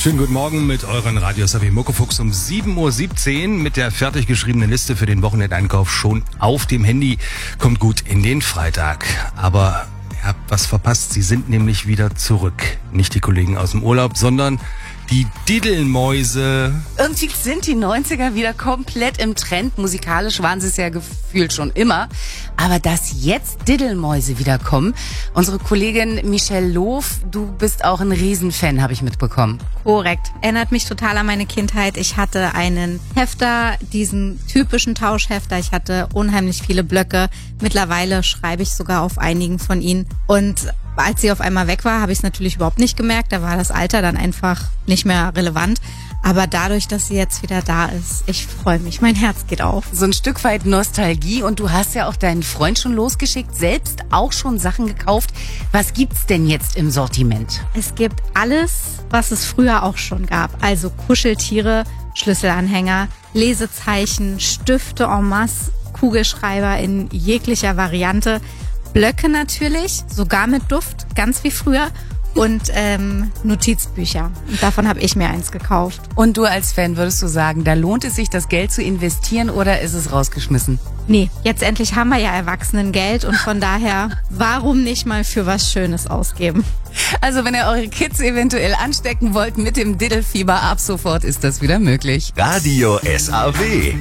Schönen guten Morgen mit euren Radios AB Muckefuchs um 7:17 Uhr mit der fertig geschriebenen Liste für den Wochenendeinkauf schon auf dem Handy. Kommt gut in den Freitag. Aber ihr habt was verpasst. Sie sind nämlich wieder zurück. Nicht die Kollegen aus dem Urlaub, sondern die Diddelmäuse. Irgendwie sind die 90er wieder komplett im Trend. Musikalisch waren sie es ja gefühlt schon immer. Aber dass jetzt Diddelmäuse wiederkommen. Unsere Kollegin Michelle Loof, du bist auch ein Riesenfan, habe ich mitbekommen. Korrekt. Erinnert mich total an meine Kindheit. Ich hatte einen Hefter, diesen typischen Tauschhefter. Ich hatte unheimlich viele Blöcke. Mittlerweile schreibe ich sogar auf einigen von ihnen. Und als sie auf einmal weg war, habe ich es natürlich überhaupt nicht gemerkt. Da war das Alter dann einfach nicht mehr relevant. Aber dadurch, dass sie jetzt wieder da ist, ich freue mich. Mein Herz geht auf. So ein Stück weit Nostalgie. Und du hast ja auch deinen Freund schon losgeschickt, selbst auch schon Sachen gekauft. Was gibt's denn jetzt im Sortiment? Es gibt alles, was es früher auch schon gab. Also Kuscheltiere, Schlüsselanhänger, Lesezeichen, Stifte en masse, Kugelschreiber in jeglicher Variante. Blöcke natürlich, sogar mit Duft, ganz wie früher. Und Notizbücher. Und davon habe ich mir eins gekauft. Und du als Fan, würdest du sagen, da lohnt es sich, das Geld zu investieren oder ist es rausgeschmissen? Nee, jetzt endlich haben wir ja Erwachsenengeld und von daher, warum nicht mal für was Schönes ausgeben? Also wenn ihr eure Kids eventuell anstecken wollt mit dem Diddelfieber, ab sofort ist das wieder möglich. Radio SAW.